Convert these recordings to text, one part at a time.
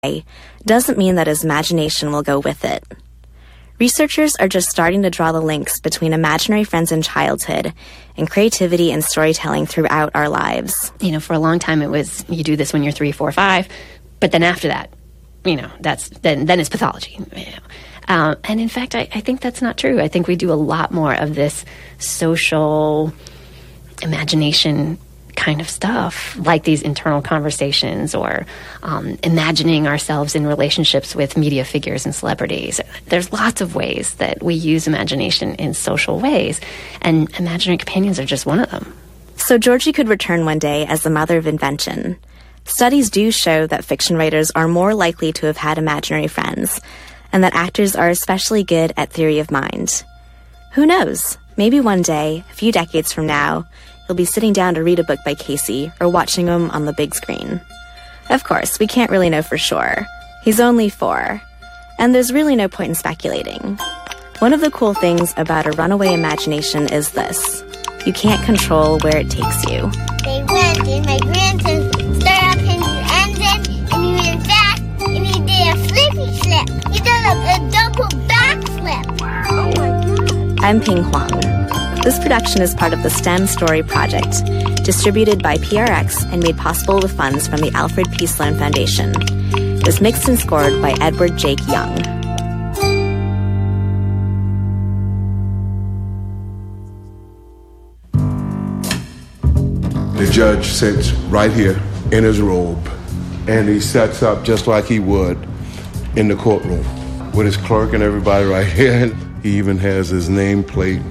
doesn't mean that his imagination will go with it. Researchers are just starting to draw the links between imaginary friends in childhood and creativity and storytelling throughout our lives. For a long time it was, you do this when you're 3, 4, 5, but then after that, that's then it's pathology. And in fact, I think that's not true. I think we do a lot more of this social imagination kind of stuff, like these internal conversations or imagining ourselves in relationships with media figures and celebrities. There's lots of ways that we use imagination in social ways, and imaginary companions are just one of them. So Georgie could return one day as the mother of invention. Studies do show that fiction writers are more likely to have had imaginary friends, and that actors are especially good at theory of mind. Who knows? Maybe one day, a few decades from now, you'll be sitting down to read a book by Casey or watching him on the big screen. Of course, we can't really know for sure. He's only 4, and there's really no point in speculating. One of the cool things about a runaway imagination is this: you can't control where it takes you. They went in my grandson, started up his engine, and he went back, and he did a flippy slip. He did a double backflip. Oh my God. I'm Ping Huang. This production is part of the STEM Story Project, distributed by PRX and made possible with funds from the Alfred P. Sloan Foundation. It was mixed and scored by Edward Jake Young. The judge sits right here in his robe, and he sets up just like he would in the courtroom with his clerk and everybody right here. He even has his nameplate.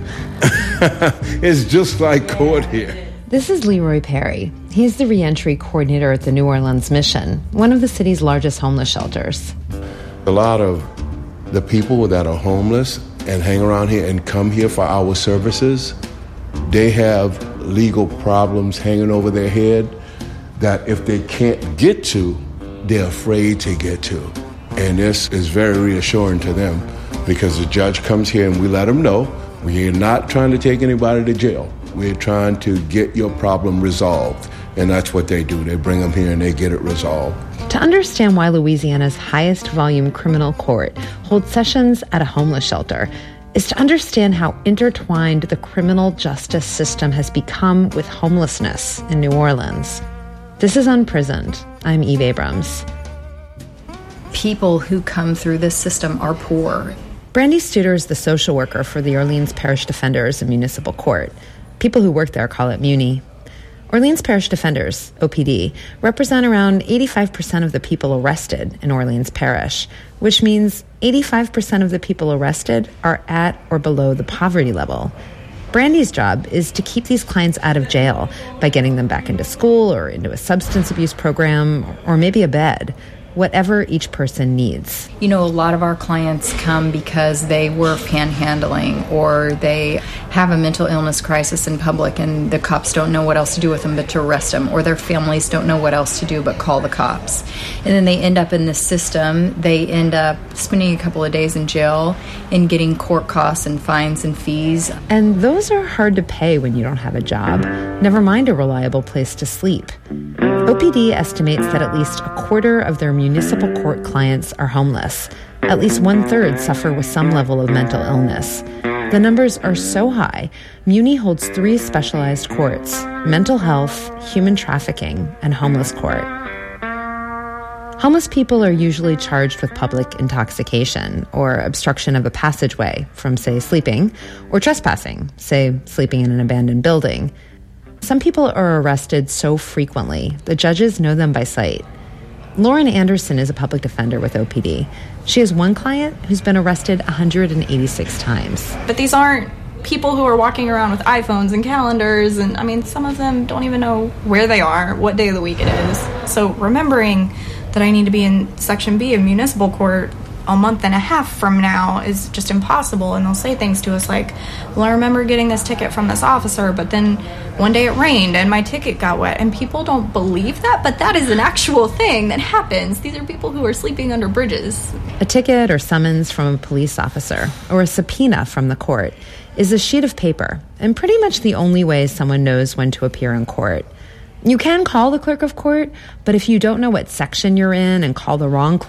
It's just like court here. This is Leroy Perry. He's the reentry coordinator at the New Orleans Mission, one of the city's largest homeless shelters. A lot of the people that are homeless and hang around here and come here for our services, they have legal problems hanging over their head that if they can't get to, they're afraid to get to. And this is very reassuring to them because the judge comes here and we let them know we're not trying to take anybody to jail. We're trying to get your problem resolved. And that's what they do. They bring them here and they get it resolved. To understand why Louisiana's highest volume criminal court holds sessions at a homeless shelter is to understand how intertwined the criminal justice system has become with homelessness in New Orleans. This is Unprisoned. I'm Eve Abrams. People who come through this system are poor. Brandy Studer is the social worker for the Orleans Parish Defenders and Municipal Court. People who work there call it Muni. Orleans Parish Defenders, OPD, represent around 85% of the people arrested in Orleans Parish, which means 85% of the people arrested are at or below the poverty level. Brandy's job is to keep these clients out of jail by getting them back into school or into a substance abuse program or maybe a bed, whatever each person needs. A lot of our clients come because they were panhandling or they have a mental illness crisis in public and the cops don't know what else to do with them but to arrest them, or their families don't know what else to do but call the cops. And then they end up in this system. They end up spending a couple of days in jail and getting court costs and fines and fees. And those are hard to pay when you don't have a job, never mind a reliable place to sleep. OPD estimates that at least a quarter of their municipal court clients are homeless. At least 1/3 suffer with some level of mental illness. The numbers are so high, Muni holds 3 specialized courts: mental health, human trafficking, and homeless court. Homeless people are usually charged with public intoxication or obstruction of a passageway from, say, sleeping, or trespassing, say, sleeping in an abandoned building. Some people are arrested so frequently, the judges know them by sight. Lauren Anderson is a public defender with OPD. She has one client who's been arrested 186 times. But these aren't people who are walking around with iPhones and calendars, and some of them don't even know where they are, what day of the week it is. So remembering that I need to be in Section B of municipal court a month and a half from now is just impossible. And they'll say things to us like, well, I remember getting this ticket from this officer, but then one day it rained and my ticket got wet. And people don't believe that, but that is an actual thing that happens. These are people who are sleeping under bridges. A ticket or summons from a police officer or a subpoena from the court is a sheet of paper and pretty much the only way someone knows when to appear in court. You can call the clerk of court, but if you don't know what section you're in and call the wrong clerk